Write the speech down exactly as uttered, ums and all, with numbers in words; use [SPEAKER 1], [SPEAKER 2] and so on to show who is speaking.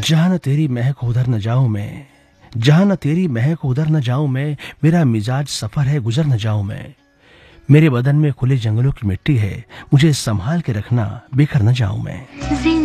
[SPEAKER 1] जहाँ न तेरी महक उधर न जाऊं मैं, जहाँ न तेरी महक उधर न जाऊं मैं, मेरा मिजाज सफर है गुजर न जाऊं मैं। मेरे बदन में खुले जंगलों की मिट्टी है, मुझे संभाल के रखना बिखर न जाऊं मैं।